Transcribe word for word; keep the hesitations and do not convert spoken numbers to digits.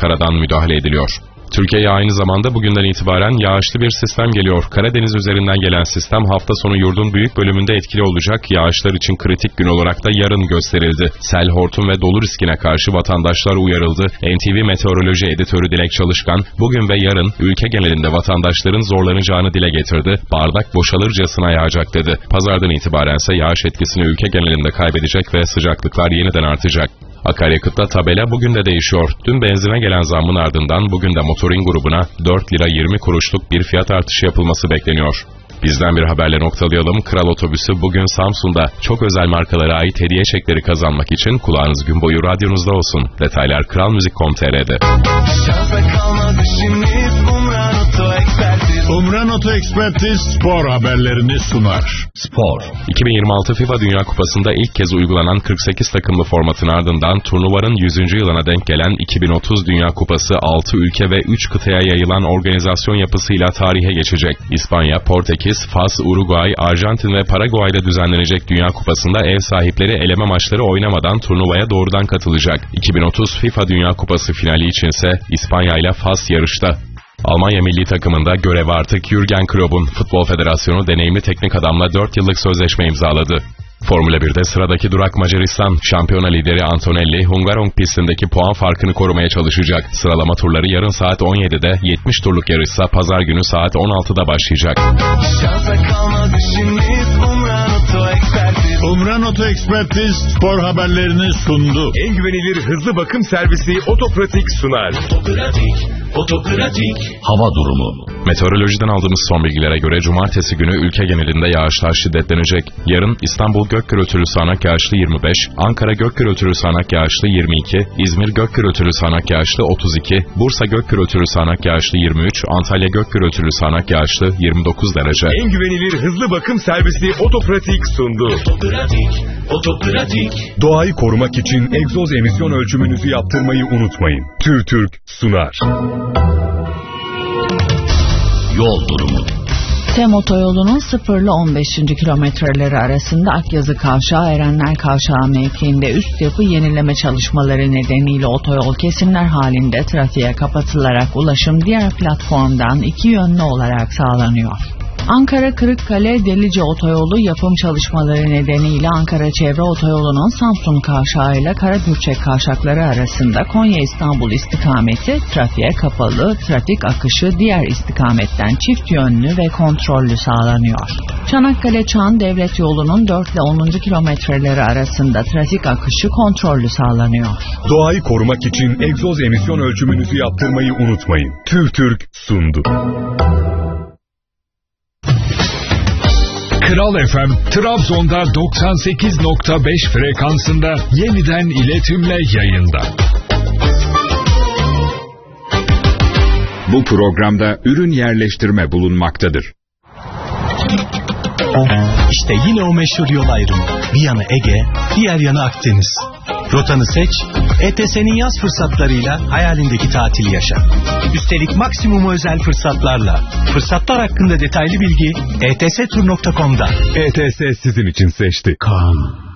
karadan müdahale ediliyor. Türkiye'ye aynı zamanda bugünden itibaren yağışlı bir sistem geliyor. Karadeniz üzerinden gelen sistem hafta sonu yurdun büyük bölümünde etkili olacak. Yağışlar için kritik gün olarak da yarın gösterildi. Sel, hortum ve dolu riskine karşı vatandaşlar uyarıldı. N T V Meteoroloji Editörü Dilek Çalışkan, bugün ve yarın ülke genelinde vatandaşların zorlanacağını dile getirdi. Bardak boşalırcasına yağacak dedi. Pazardan itibarense yağış etkisini ülke genelinde kaybedecek ve sıcaklıklar yeniden artacak. Akaryakıtta tabela bugün de değişiyor. Dün benzine gelen zammın ardından bugün de motorin grubuna dört lira yirmi kuruşluk bir fiyat artışı yapılması bekleniyor. Bizden bir haberle noktalayalım. Kral Otobüsü bugün Samsun'da çok özel markalara ait hediye çekleri kazanmak için kulağınız gün boyu radyonuzda olsun. Detaylar kralmuzik nokta com nokta tr'de. Umran Oto Ekspertiz spor haberlerini sunar. Spor. iki bin yirmi altı FIFA Dünya Kupası'nda ilk kez uygulanan kırk sekiz takımlı formatın ardından turnuvanın yüzüncü yılına denk gelen iki bin otuz Dünya Kupası altı ülke ve üç kıtaya yayılan organizasyon yapısıyla tarihe geçecek. İspanya, Portekiz, Fas, Uruguay, Arjantin ve Paraguay'da düzenlenecek Dünya Kupası'nda ev sahipleri eleme maçları oynamadan turnuvaya doğrudan katılacak. iki bin otuz FIFA Dünya Kupası finali içinse İspanya ile Fas yarışta. Almanya milli takımında görev artık Jürgen Klopp'un. Futbol Federasyonu deneyimli teknik adamla dört yıllık sözleşme imzaladı. Formula birde sıradaki durak Macaristan. Şampiyona lideri Antonelli, Hungaroring pistindeki puan farkını korumaya çalışacak. Sıralama turları yarın saat on yedide, yetmiş turluk yarışsa pazar günü saat on altıda başlayacak. Umran Oto Ekspertiz spor haberlerini sundu. En güvenilir hızlı bakım servisi Otopratik sunar. Otopratik, Otopratik. Hava durumu. Meteorolojiden aldığımız son bilgilere göre cumartesi günü ülke genelinde yağışlar şiddetlenecek. Yarın İstanbul gök gürültülü sağanak yağışlı yirmi beş, Ankara gök gürültülü sağanak yağışlı yirmi iki, İzmir gök gürültülü sağanak yağışlı otuz iki, Bursa gök gürültülü sağanak yağışlı yirmi üç, Antalya gök gürültülü sağanak yağışlı yirmi dokuz derece. En güvenilir hızlı bakım servisi Otopratik sundu. Otopratik, Otopratik. Doğayı korumak için egzoz emisyon ölçümünüzü yaptırmayı unutmayın. TÜRTÜRK sunar. Yol durumu. TEM otoyolunun sıfır ile on beşinci kilometreleri arasında Akyazı Kavşağı Erenler Kavşağı mevkiinde üst yapı yenileme çalışmaları nedeniyle otoyol kesimler halinde trafiğe kapatılarak ulaşım diğer platformdan iki yönlü olarak sağlanıyor. Ankara Kırıkkale Delice Otoyolu yapım çalışmaları nedeniyle Ankara Çevre Otoyolu'nun Samsun Kavşağı ile Karagürçek Kavşakları arasında Konya İstanbul istikameti trafiğe kapalı, trafik akışı diğer istikametten çift yönlü ve kontrollü sağlanıyor. Çanakkale Çan Devlet Yolu'nun dört ile onuncu kilometreleri arasında trafik akışı kontrollü sağlanıyor. Doğayı korumak için egzoz emisyon ölçümünüzü yaptırmayı unutmayın. TÜRTÜRK sundu. Kral F M, Trabzon'da doksan sekiz nokta beş frekansında yeniden iletimle yayında. Bu programda ürün yerleştirme bulunmaktadır. İşte yine o meşhur yol ayrımı. Bir yanı Ege, diğer yanı Akdeniz. Rotanı seç, E T S'nin yaz fırsatlarıyla hayalindeki tatili yaşa. Üstelik maksimum özel fırsatlarla. Fırsatlar hakkında detaylı bilgi E T S tur nokta com'da. E T S sizin için seçti. Kan.